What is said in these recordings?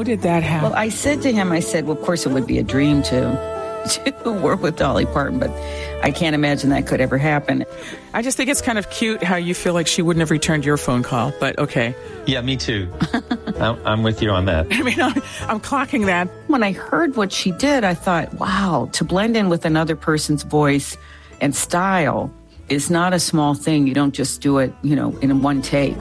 How did that happen? Well, I said to him, well, of course it would be a dream to work with Dolly Parton, but I can't imagine that could ever happen. I just think it's kind of cute how you feel like she wouldn't have returned your phone call, but okay. Yeah, me too. I'm with you on that. I mean, I'm clocking that. When I heard what she did, I thought, wow, to blend in with another person's voice and style is not a small thing. You don't just do it, in one take.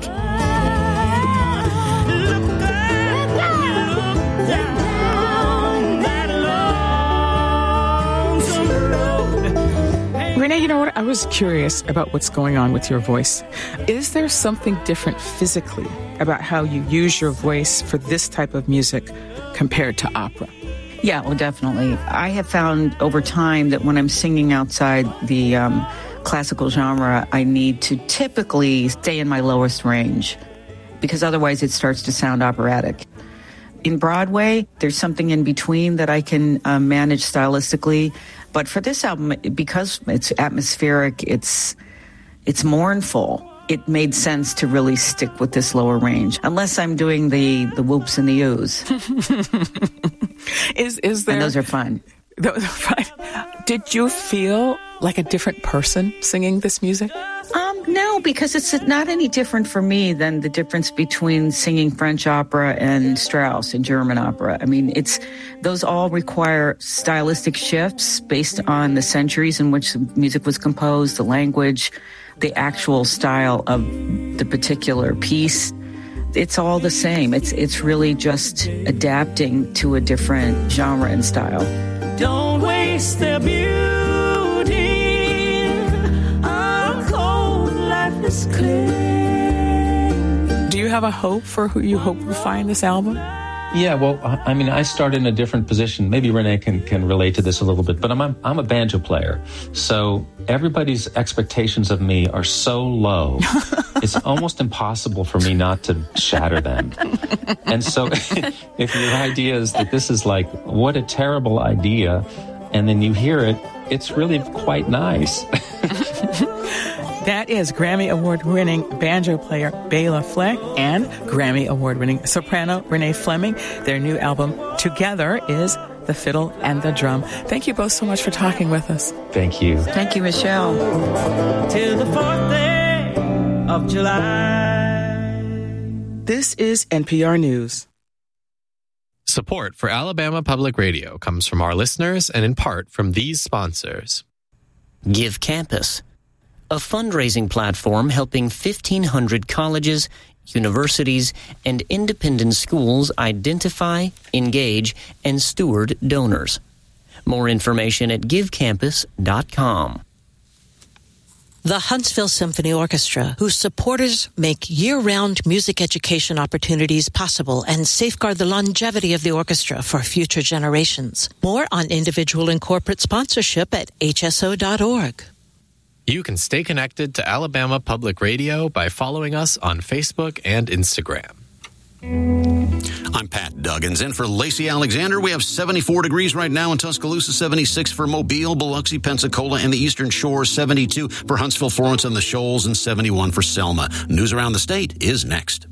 Renee, you know what? I was curious about what's going on with your voice. Is there something different physically about how you use your voice for this type of music compared to opera? Yeah, well, definitely. I have found over time that when I'm singing outside the classical genre, I need to typically stay in my lowest range because otherwise it starts to sound operatic. In Broadway, there's something in between that I can manage stylistically. But for this album, because it's atmospheric, it's mournful, it made sense to really stick with this lower range, unless I'm doing the whoops and the oohs. Is there? And those are fun. Those are fun. Did you feel like a different person singing this music? No, because it's not any different for me than the difference between singing French opera and Strauss and German opera. I mean, those all require stylistic shifts based on the centuries in which the music was composed, the language, the actual style of the particular piece. It's all the same. It's really just adapting to a different genre and style. Don't waste the beauty. Do you have a hope for who you hope will find this album? Yeah, well, I mean, I started in a different position. Maybe Renee can relate to this a little bit, but I'm a banjo player. So everybody's expectations of me are so low, it's almost impossible for me not to shatter them. And so if your idea is that this is like, what a terrible idea, and then you hear it, it's really quite nice. That is Grammy Award-winning banjo player Bela Fleck and Grammy Award-winning soprano Renee Fleming. Their new album, Together, is The Fiddle and the Drum. Thank you both so much for talking with us. Thank you. Thank you, Michelle. Till the 4th day of July. This is NPR News. Support for Alabama Public Radio comes from our listeners and in part from these sponsors. Give Campus, a fundraising platform helping 1,500 colleges, universities, and independent schools identify, engage, and steward donors. More information at givecampus.com. The Huntsville Symphony Orchestra, whose supporters make year-round music education opportunities possible and safeguard the longevity of the orchestra for future generations. More on individual and corporate sponsorship at hso.org. You can stay connected to Alabama Public Radio by following us on Facebook and Instagram. I'm Pat Duggins. In for Lacey Alexander, we have 74 degrees right now in Tuscaloosa, 76 for Mobile, Biloxi, Pensacola, and the Eastern Shore, 72 for Huntsville, Florence, and the Shoals, and 71 for Selma. News around the state is next.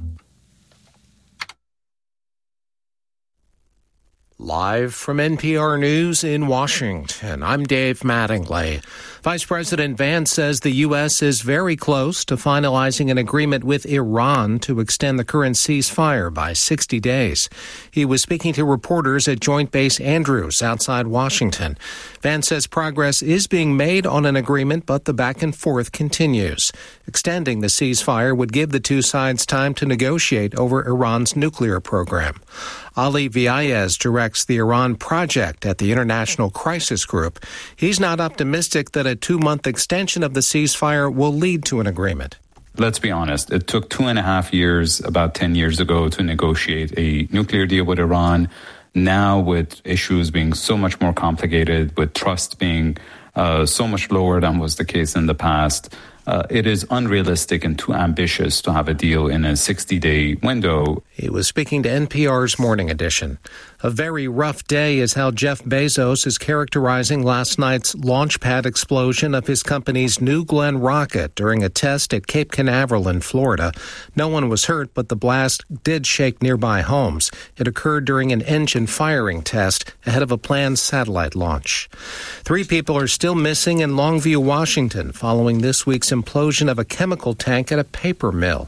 Live from NPR News in Washington, I'm Dave Mattingly. Vice President Vance says the U.S. is very close to finalizing an agreement with Iran to extend the current ceasefire by 60 days. He was speaking to reporters at Joint Base Andrews outside Washington. Vance says progress is being made on an agreement, but the back and forth continues. Extending the ceasefire would give the two sides time to negotiate over Iran's nuclear program. Ali Viayez directs the Iran project at the International Crisis Group. He's not optimistic that a 2-month extension of the ceasefire will lead to an agreement. Let's be honest. It took 2.5 years, about 10 years ago, to negotiate a nuclear deal with Iran. Now, with issues being so much more complicated, with trust being so much lower than was the case in the past, it is unrealistic and too ambitious to have a deal in a 60-day window. He was speaking to NPR's Morning Edition. A very rough day is how Jeff Bezos is characterizing last night's launch pad explosion of his company's New Glenn rocket during a test at Cape Canaveral in Florida. No one was hurt, but the blast did shake nearby homes. It occurred during an engine firing test ahead of a planned satellite launch. 3 people are still missing in Longview, Washington, following this week's implosion of a chemical tank at a paper mill.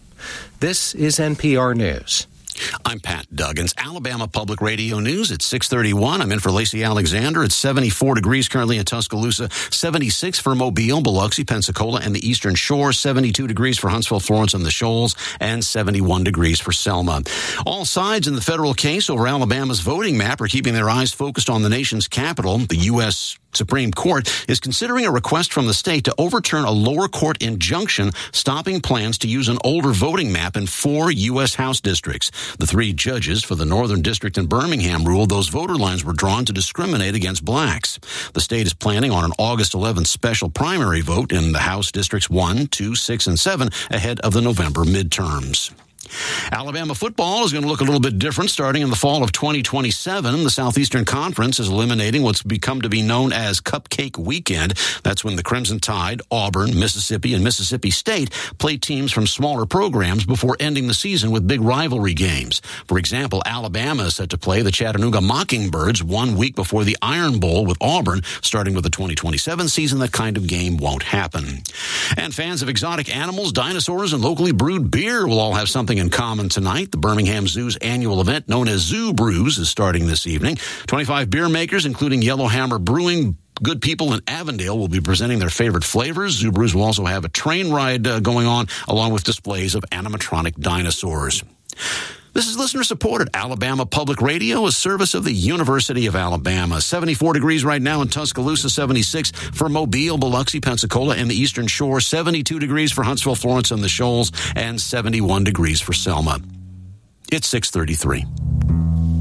This is NPR News. I'm Pat Duggins. Alabama Public Radio News at 6:31. I'm in for Lacey Alexander. It's 74 degrees currently in Tuscaloosa, 76 for Mobile, Biloxi, Pensacola, and the Eastern Shore, 72 degrees for Huntsville, Florence, and the Shoals, and 71 degrees for Selma. All sides in the federal case over Alabama's voting map are keeping their eyes focused on the nation's capital. The U.S. Supreme Court is considering a request from the state to overturn a lower court injunction stopping plans to use an older voting map in 4 U.S. House districts. The 3 judges for the Northern District in Birmingham ruled those voter lines were drawn to discriminate against blacks. The state is planning on an August 11th special primary vote in the House districts 1, 2, 6, and 7 ahead of the November midterms. Alabama football is going to look a little bit different starting in the fall of 2027. The Southeastern Conference is eliminating what's become to be known as Cupcake Weekend. That's when the Crimson Tide, Auburn, Mississippi, and Mississippi State play teams from smaller programs before ending the season with big rivalry games. For example, Alabama is set to play the Chattanooga Mockingbirds 1 week before the Iron Bowl with Auburn. Starting with the 2027 season, that kind of game won't happen. And fans of exotic animals, dinosaurs, and locally brewed beer will all have something in common tonight. The Birmingham Zoo's annual event known as Zoo Brews is starting this evening. 25 beer makers, including Yellowhammer Brewing, Good People, and Avondale, will be presenting their favorite flavors. Zoo Brews will also have a train ride going on, along with displays of animatronic dinosaurs. This is listener-supported Alabama Public Radio, a service of the University of Alabama. 74 degrees right now in Tuscaloosa, 76 for Mobile, Biloxi, Pensacola, and the Eastern Shore, 72 degrees for Huntsville, Florence, and the Shoals, and 71 degrees for Selma. It's 6:33.